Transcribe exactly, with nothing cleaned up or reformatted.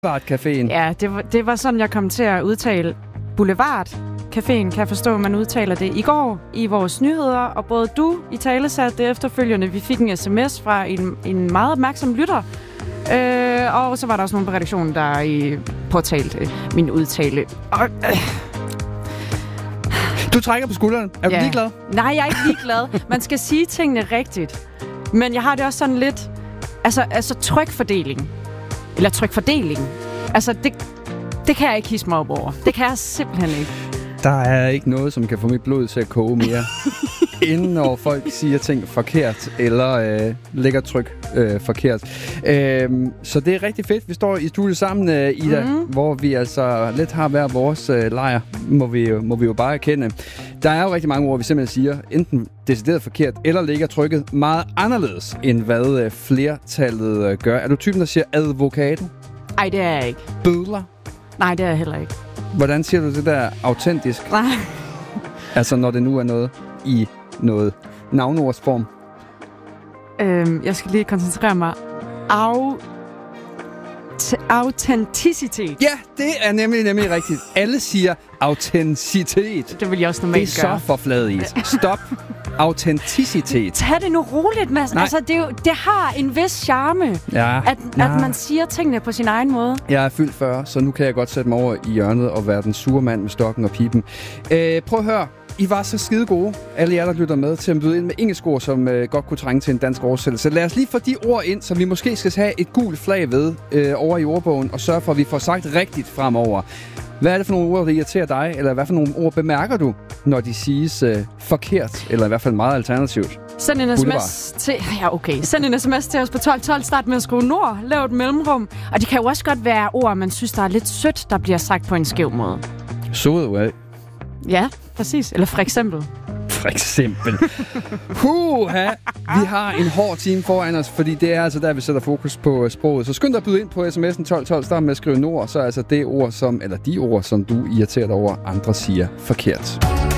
Boulevard-caféen. Ja, det var, det var sådan, jeg kom til at udtale Boulevard-caféen, kan jeg forstå, man udtaler det i går i vores nyheder, og både du i talesatte det efterfølgende. Vi fik en sms fra en, en meget opmærksom lytter, øh, og så var der også nogle på redaktionen, der øh, påtalte min udtale. Og, øh. Du trækker på skulderen. Er du ja. ligeglad? Nej, jeg er ikke ligeglad. Man skal sige tingene rigtigt. Men jeg har det også sådan lidt... Altså, altså trykfordeling. Eller trykfordeling. Altså, det, det kan jeg ikke hisse mig op over. Det kan jeg simpelthen ikke. Der er ikke noget, som kan få mit blod til at koge mere. Inden når folk siger ting forkert, eller øh, lægger tryk øh, forkert. Øh, så det er rigtig fedt. Vi står i studiet sammen, øh, Ida, mm. hvor vi altså lidt har hver vores øh, lejr, må vi, må vi jo bare erkende. Der er jo rigtig mange ord, vi simpelthen siger, enten decideret forkert, eller lægger trykket meget anderledes, end hvad øh, flertallet øh, gør. Er du typen, der siger advokaten? Nej, det er jeg ikke. Bødler? Nej, det er jeg heller ikke. Hvordan siger du det der autentisk? Nej. Altså, når det nu er noget i noget navneordsform. Øhm, jeg skal lige koncentrere mig. Au... Autenticitet. Ja, det er nemlig, nemlig rigtigt. Alle siger autenticitet. Det vil jeg også normalt gøre. Det er gøre. så forfladigt. Stop. Autenticitet. Tag det nu roligt, Mads. Altså, det, er jo, det har en vis charme, ja, at, ja. at man siger tingene på sin egen måde. Jeg er fyldt fyrre, så nu kan jeg godt sætte mig over i hjørnet og være den sure mand med stokken og pipen. Øh, prøv at høre. I var så skide gode, alle jer, der lytter med, til at byde ind med engelsk ord, som øh, godt kunne trænge til en dansk oversættelse. Lad os lige få de ord ind, som vi måske skal have et gult flag ved øh, over i ordbogen, og sørge for, at vi får sagt rigtigt fremover. Hvad er det for nogle ord, der irriterer dig, eller hvad for nogle ord bemærker du, når de siges øh, forkert, eller i hvert fald meget alternativt? Send en sms til... Ja, okay. Send en sms til os på tolv tolv. Start med at skrive nord. Lav et mellemrum. Og det kan jo også godt være ord, man synes, der er lidt sødt, der bliver sagt på en skæv måde. Så af. Ja, præcis. Eller for eksempel. For eksempel. Huha! Vi har en hård time foran os, fordi det er altså der, vi sætter fokus på sproget. Så skynd dig at byde ind på sms'en tolv tolv. Start med at skrive nord, så er altså det ord, som, eller de ord, som du irriterer dig over, andre siger forkert.